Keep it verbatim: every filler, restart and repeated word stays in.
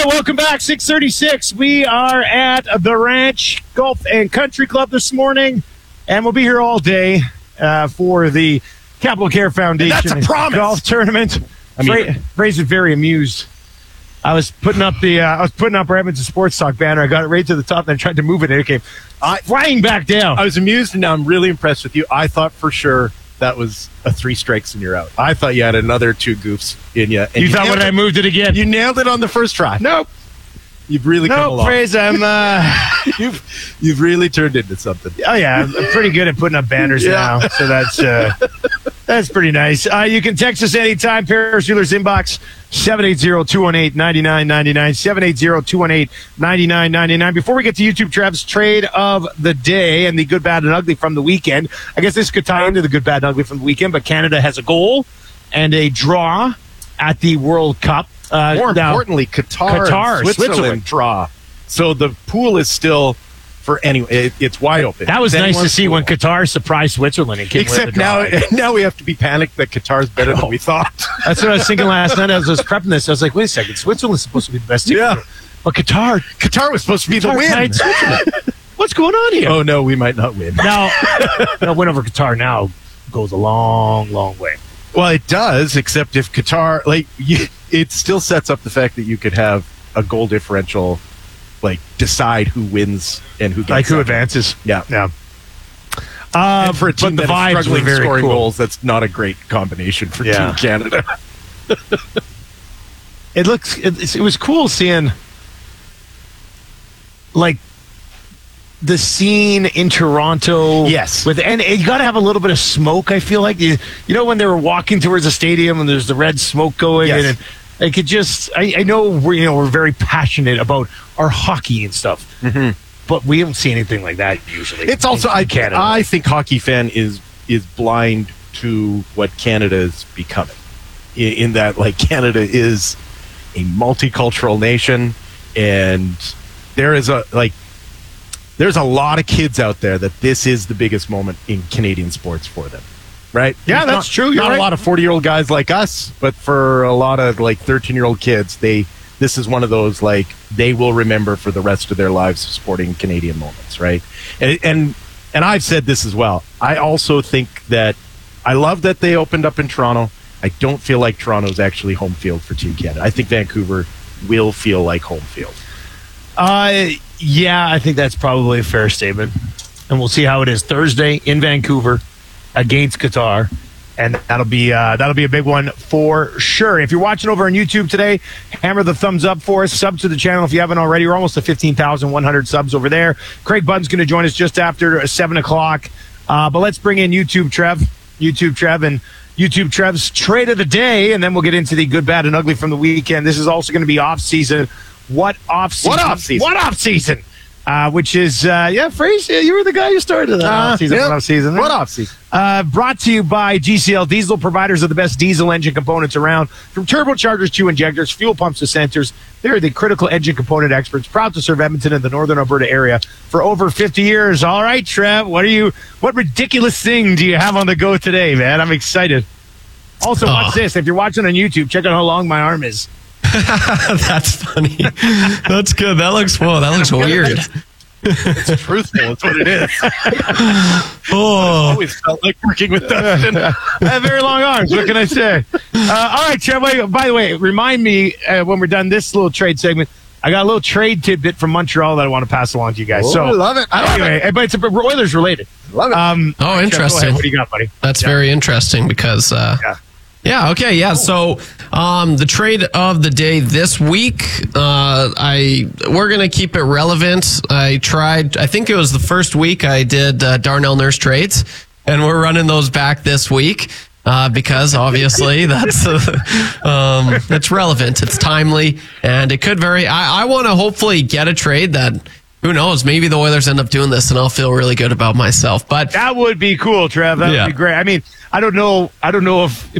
right, welcome back. six thirty-six. We are at the Ranch Golf and Country Club this morning, and we'll be here all day uh, for the Capital Care Foundation And that's a promise. golf tournament. I mean, Fra- Fraser's very amused. I was putting up the uh, I was putting up our Edmonton Sports Talk banner. I got it right to the top, and I tried to move it, and it came I, flying back down. I was amused, and now I'm really impressed with you. I thought for sure that was a three strikes and you're out. I thought you had another two goofs in you. And you, you thought when it, I moved it again? You nailed it on the first try. Nope. You've really come Nope, along. Fraser, I'm, uh, you've, you've really turned into something. oh, yeah, I'm pretty good at putting up banners Yeah. now, so that's uh, that's pretty nice. Uh, you can text us anytime, Paris Jewelers inbox, seven eight zero, two one eight, nine nine nine nine, seven eight zero, two one eight, nine nine nine nine. Before we get to YouTube, Trev's trade of the day and the good, bad, and ugly from the weekend, I guess this could tie into the good, bad, and ugly from the weekend, but Canada has a goal and a draw at the World Cup. Uh, More now, importantly, Qatar, Qatar, and Switzerland, Switzerland. draw. So the pool is still for anyone. It, it's wide open. that was It's nice to anyone's see pool. when Qatar surprised Switzerland and came Except with the now, draw. now we have to be panicked that Qatar's better than we thought. That's what I was thinking last night as I was prepping this. I was like, wait a second, Switzerland's supposed to be the best team. Yeah. But Qatar, Qatar was supposed to be the Qatar win. tied Switzerland. What's going on here? Oh no, we might not win. Now, a win over Qatar now goes a long, long way. Well, it does, except if Qatar, like, you, it still sets up the fact that you could have a goal differential, like, decide who wins and who gets Like who second. advances. Yeah. Yeah. Uh, And for a team but the that is vibes were struggling very scoring cool. goals, that's not a great combination for Yeah. Team Canada. It looks, it, it was cool seeing, like, the scene in Toronto. Yes. With and you got to have a little bit of smoke. I feel like you, you know, when they were walking towards the stadium and there's the red smoke going, Yes. and it could just. I, I know we're you know we're very passionate about our hockey and stuff, Mhm. but we don't see anything like that usually. It's also, in I, Canada. I think hockey fan is is blind to what Canada is becoming. In, in that, like, Canada is a multicultural nation, and there is a, like, there's a lot of kids out there that this is the biggest moment in Canadian sports for them, right? Yeah, It's that's not- true. You're Not right. a lot of forty-year-old guys like us, but for a lot of, like, thirteen-year-old kids, they this is one of those, like, they will remember for the rest of their lives sporting Canadian moments, right? And and and I've said this as well. I also think that I love that they opened up in Toronto. I don't feel like Toronto's actually home field for Team Canada. I think Vancouver will feel like home field. Uh, yeah, I think that's probably a fair statement. And we'll see how it is Thursday in Vancouver against Qatar. And that'll be uh, that'll be a big one for sure. If you're watching over on YouTube today, hammer the thumbs up for us. Sub to the channel if you haven't already. We're almost to fifteen thousand one hundred subs over there. Craig Bunn's going to join us just after seven o'clock. Uh, but let's bring in YouTube Trev. YouTube Trev and YouTube Trev's trade of the day. And then we'll get into the good, bad, and ugly from the weekend. This is also going to be off-season. What off-season? What off-season? What off-season? Uh, which is, uh, yeah, Fraser, you were the guy who started that Uh, off-season. yeah. What off-season? What off-season? Uh, brought to you by G C L Diesel, providers of the best diesel engine components around. From turbochargers to injectors, fuel pumps to sensors, they're the critical engine component experts, proud to serve Edmonton and the northern Alberta area for over fifty years. All right, Trev, what are you? What ridiculous thing do you have on the go today, man? I'm excited. Also, Oh. watch this. If you're watching on YouTube, check out how long my arm is. That's funny. That's good. That looks whoa. That looks weird. It's truthful. That's what it is. Oh, Always felt like working with Dustin. I have very long arms. What can I say? Uh, all right, Trev. wait, By the way, remind me uh, when we're done this little trade segment. I got a little trade tidbit from Montreal that I want to pass along to you guys. Oh, so I love it. I love anyway, but it's a, Oilers related. Love it. Um, Oh, Trev, go interesting. ahead. What do you got, buddy? that's Yeah. very interesting because. Uh, Yeah. Yeah. Okay. Yeah. So, um, the trade of the day this week, uh, I we're gonna keep it relevant. I tried. I think it was the first week I did uh, Darnell Nurse trades, and we're running those back this week uh, because obviously that's uh, um, it's relevant. It's timely, and it could very. I, I want to hopefully get a trade that. Who knows? Maybe the Oilers end up doing this, and I'll feel really good about myself. But That would be cool, Trev. That Yeah. would be great. I mean, I don't know. I don't know if